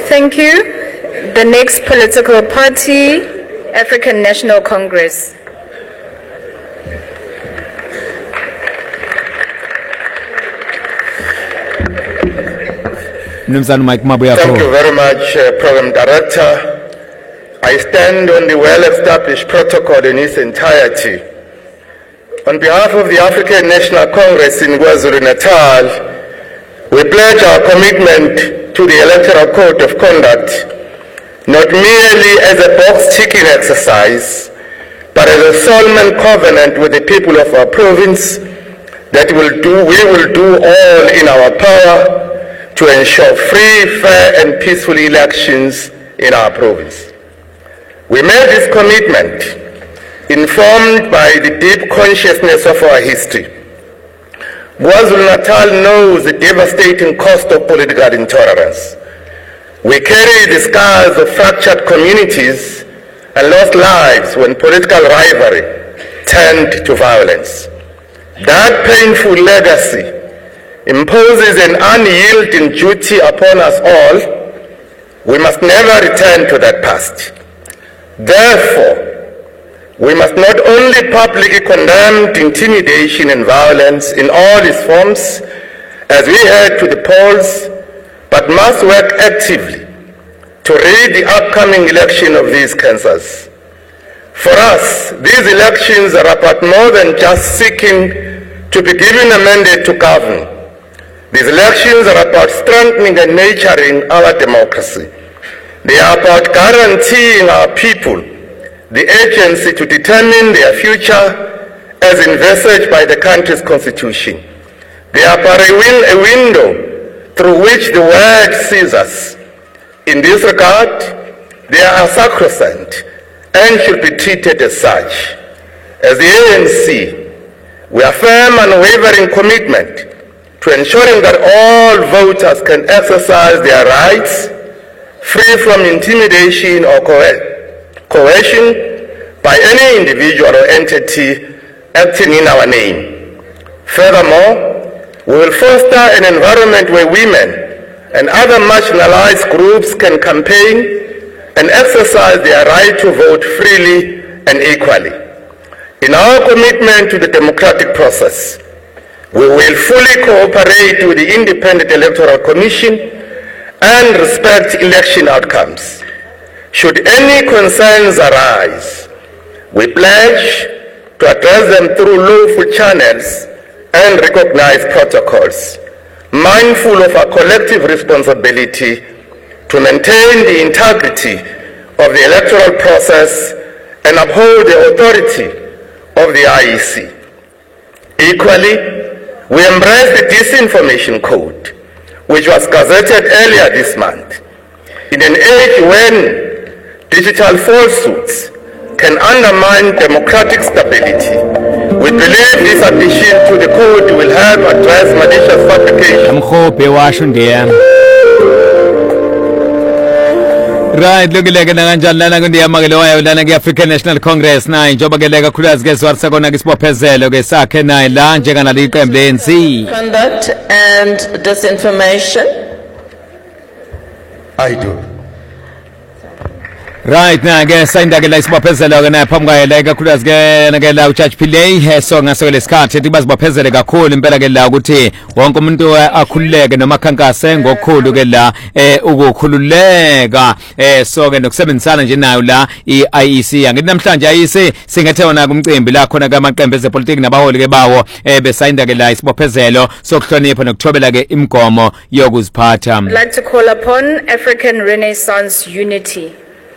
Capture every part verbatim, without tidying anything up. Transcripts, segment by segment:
Thank you. The next political party, African National Congress. Thank you very much, uh, Program Director. I stand on the well-established protocol in its entirety. On behalf of the African National Congress in KwaZulu-Natal, we pledge our commitment to the Electoral Code of Conduct, not merely as a box-ticking exercise, but as a solemn covenant with the people of our province that will do, we will do all in our power to ensure free, fair, and peaceful elections in our province. We made this commitment informed by the deep consciousness of our history. KwaZulu-Natal knows the devastating cost of political intolerance. We carry the scars of fractured communities and lost lives when political rivalry turned to violence. That painful legacy imposes an unyielding duty upon us all. We must never return to that past. Therefore, we must not only publicly condemn intimidation and violence in all its forms as we head to the polls, but must work actively to rid the upcoming election of these cancers. For us, these elections are about more than just seeking to be given a mandate to govern. These elections are about strengthening and nurturing our democracy. They are about guaranteeing our people the agency to determine their future as envisaged by the country's constitution. They are about a, win a window through which the world sees us. In this regard, they are sacrosanct and should be treated as such. As the A N C, we affirm unwavering commitment to ensuring that all voters can exercise their rights free from intimidation or coercion by any individual or entity acting in our name. Furthermore, we will foster an environment where women and other marginalized groups can campaign and exercise their right to vote freely and equally. In our commitment to the democratic process, we will fully cooperate with the Independent Electoral Commission and respect election outcomes. Should any concerns arise, we pledge to address them through lawful channels and recognized protocols, mindful of our collective responsibility to maintain the integrity of the electoral process and uphold the authority of the I E C. Equally, we embrace the Disinformation Code, which was gazetted earlier this month. In an age when digital falsehoods can undermine democratic stability, we believe this addition to the code will help address malicious fabrication. Right, look like an Lana Magaloa, Lana African National Congress, nine, Jobaga Kulas gets what Sagona Gispopezelo, Sakena, Lanjagan, and Blenzy. Conduct and disinformation. I do. Right now, I guess I'm the guy Spopezelo and Pomga, like a Kulas Gala Church Pile, has song as well as cat, it was Bopezega cool in Belagala Guti, one commento a kuleg and a Makanka Sengo Kulugella, Ugo Kululega, a song and seven challenge in Naula, I E C, and Namsanja I E C, sing a tone of Bilacona Campus, the political about Gebao, beside the guy Spopezelo, so Tony upon October like Imcomo, Yogus Partam. I'd like to call upon African Renaissance Unity.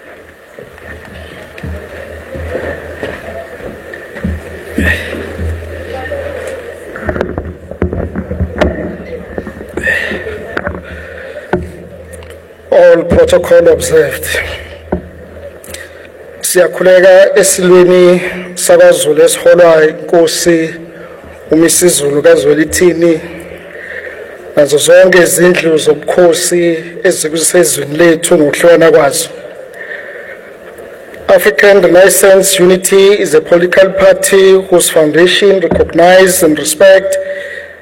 All protocol observed. Siyakhuleka esilweni sabaZulu esiholwa inkosi uMisizulu kaZwelithini nazo zonke izindlu zobukhosi ezikusezweni lethu ngokuhlwana kwazo. African Renaissance Unity is a political party whose foundation recognizes and respects